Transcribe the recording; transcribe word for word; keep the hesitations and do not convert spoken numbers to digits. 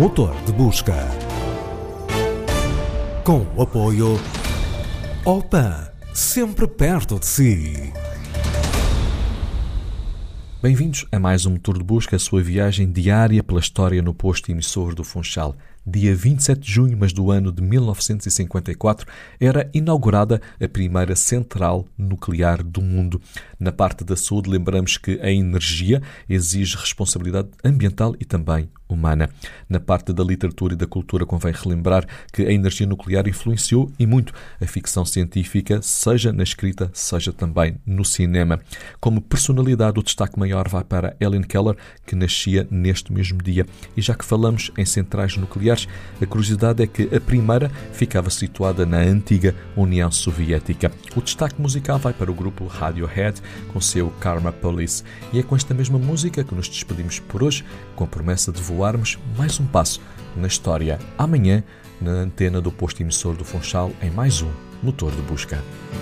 Motor de Busca. Com o apoio Opan, sempre perto de si. Bem-vindos a mais um Motor de Busca, a sua viagem diária pela história no posto emissor do Funchal. Dia vinte e sete de junho, mas do ano de mil novecentos e cinquenta e quatro, era inaugurada a primeira central nuclear do mundo. Na parte da saúde, lembramos que a energia exige responsabilidade ambiental e também humana. Na parte da literatura e da cultura, convém relembrar que a energia nuclear influenciou e muito a ficção científica, seja na escrita, seja também no cinema. Como personalidade, o destaque maior vai para Helen Keller, que nascia neste mesmo dia. E já que falamos em centrais nucleares, a curiosidade é que a primeira ficava situada na antiga União Soviética. O destaque musical vai para o grupo Radiohead, com seu Karma Police. E é com esta mesma música que nos despedimos por hoje, com a promessa de voarmos mais um passo na história. Amanhã, na antena do posto emissor do Funchal, em mais um Motor de Busca.